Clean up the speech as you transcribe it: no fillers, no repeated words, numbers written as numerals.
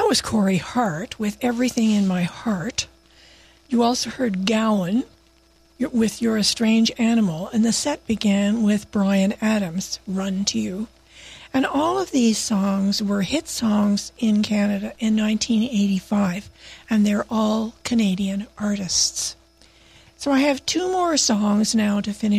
was Corey Hart with Everything in My Heart. You also heard Gowan with You're a Strange Animal, and the set began with Bryan Adams, Run to You. And all of these songs were hit songs in Canada in 1985, and they're all Canadian artists. So I have two more songs now to finish